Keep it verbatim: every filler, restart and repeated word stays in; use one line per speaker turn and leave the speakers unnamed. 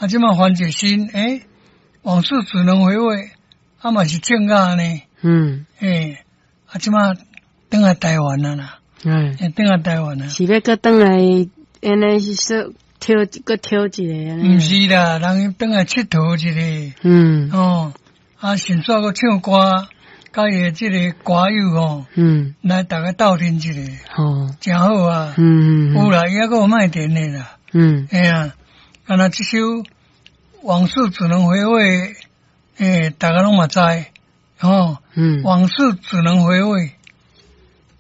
啊，即马翻一新，诶，往事只能回味，啊嘛是正价呢。嗯，诶，啊，即马转来台湾啦啦，嗯，转来台湾啦。
是要搁转来，安尼是说挑搁挑一个安尼。
毋是啦，人转来佚佗一个。嗯，哦，啊，顺续搁唱歌，甲伊诶即个歌友吼，嗯，来大家斗阵一个，哦，真好啊。嗯，有啦，伊还搁有卖电诶啦。嗯，哎呀，敢若即首往事只能回味，诶，大家拢嘛知，哦，嗯，往事只能回味。